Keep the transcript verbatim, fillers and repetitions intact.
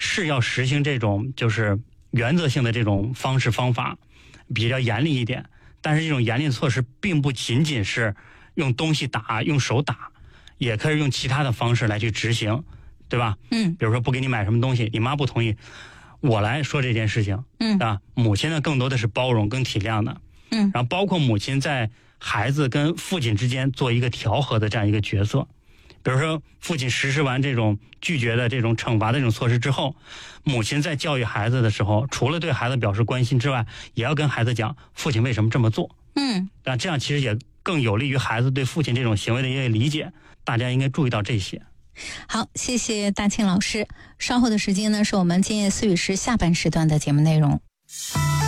是要实行这种就是原则性的这种方式方法，比较严厉一点。但是这种严厉的措施并不仅仅是用东西打、用手打，也可以用其他的方式来去执行，对吧？ 嗯， 比如说不给你买什么东西，你妈不同意，我来说这件事情， 嗯啊，母亲呢更多的是包容跟体谅的， 嗯， 然后包括母亲在孩子跟父亲之间做一个调和的这样一个角色。比如说父亲实施完这种拒绝的这种惩罚的这种措施之后，母亲在教育孩子的时候，除了对孩子表示关心之外，也要跟孩子讲父亲为什么这么做。 嗯， 那这样其实也更有利于孩子对父亲这种行为的一个理解。大家应该注意到这些。 好，谢谢大庆老师。稍后的时间呢，是我们今夜思语时下半时段的节目内容。